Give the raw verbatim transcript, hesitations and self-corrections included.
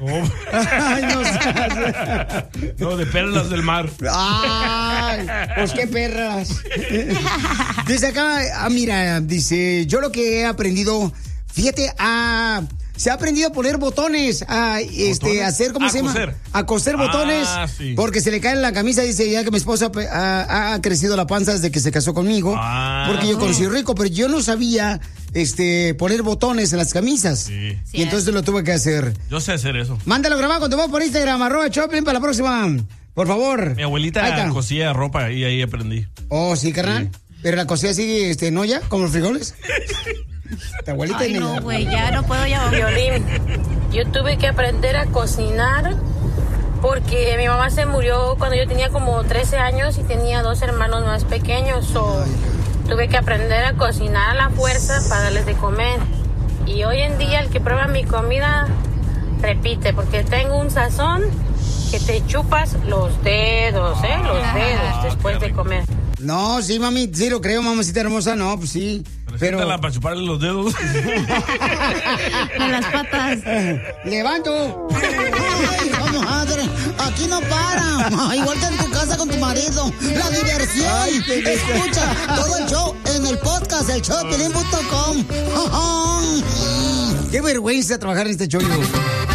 Ay, no sé. No, de perlas del mar. Ay, pues qué perras. Dice acá, ah, mira, dice, yo lo que he aprendido, fíjate, a... Se ha aprendido a poner botones, a este, a hacer, ¿cómo a se llama? Coser. A coser botones, ah, sí. porque se le cae en la camisa, dice ya que mi esposa ha, ha crecido la panza desde que se casó conmigo, ah, porque yo conocí rico, pero yo no sabía este, poner botones en las camisas. Sí. Y entonces lo tuve que hacer. Yo sé hacer eso. Mándalo grabado cuando vas por Instagram, arroba Choplin para la próxima. Por favor. Mi abuelita cosía ropa y ahí aprendí. Oh, sí, carnal. Sí. Pero la cosía así, este, ¿no ya? ¿Como los frijoles? Tu abuelita. Ay, no, güey, ya no puedo ya. Violín, yo tuve que aprender a cocinar porque mi mamá se murió cuando yo tenía como trece años y tenía dos hermanos más pequeños. So, tuve que aprender a cocinar a la fuerza para darles de comer. Y hoy en día el que prueba mi comida repite, porque tengo un sazón que te chupas los dedos, ¿eh? Los dedos después de comer. No, sí, mami, sí lo creo, mamacita hermosa, no, pues sí. Pero... para chuparle los dedos. En las patas. ¡Levanto! Ay, comadre, aquí no para. Igual que en tu casa con tu marido. La diversión. Ay, escucha todo el show en el podcast, el show de Piolín punto com. ¡Qué vergüenza trabajar en este show!